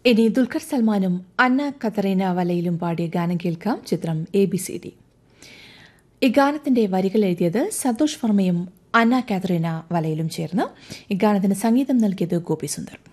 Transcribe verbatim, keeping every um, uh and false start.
ഇനി ദുൽഖർ സൽമാനും അന്ന കതറീന വലയിലും പാടിയ ഗാനം കേൾക്കാം. ചിത്രം എ ബി സി ഡി. ഈ ഗാനത്തിന്റെ വരികൾ എഴുതിയത് സന്തോഷ് വർമ്മയും അന്ന കാതറീന വലയിലും ചേർന്ന്. ഈ ഗാനത്തിന് സംഗീതം നൽകിയത് ഗോപി സുന്ദർ.